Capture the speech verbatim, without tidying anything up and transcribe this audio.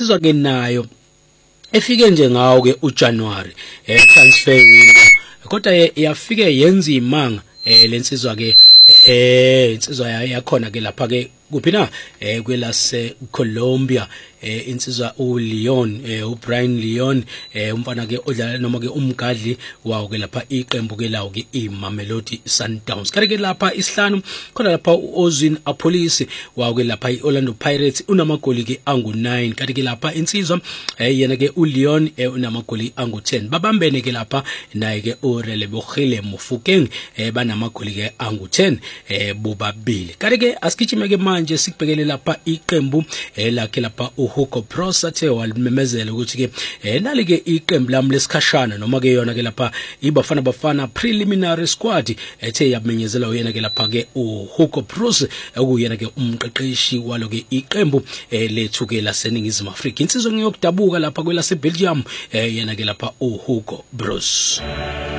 insizwa ke nayo efike nje ngawo ke uJanuary eh transfer window kodwa yafike yenza imanga eh lensizwa ke eh insizwa yakhona ke lapha ke kuphi na eh kwelase Colombia eh insizwa uLeon eh uBrian Leon eh umfana ke odlala noma ke umgadli wawo ke lapha iqembu ke lawo ke iMamelodi Sundowns kare ke lapha isihlanu khona lapha uOzwin Apolisi wawo ke lapha iOrlando Pirates unamagoli ke angu nine kare ke lapha insizwa eh yena ke uLeon eh unamagoli angu ten babambene ke lapha naye ke uRelebogile Mofokeng eh banamagoli ke angu ten eh bobabili kare ke asikijime ke manje sikubhekele lapha iqembu eh lakhe lapha uHugo Bros athe walimemezela ukuthi ke eh nali ke iqembu lami lesikhashana noma ke yona ke lapha ibafana bafana preliminary squad ethe yamenyezela uyena ke lapha ke uHugo Bros okuyena ke umqeqeshi walo ke iqembu eh lethu ke laseningizimu Afrika insizwe ngiyokudabuka lapha kwelase Belgium eh yena ke lapha uHugo Bros.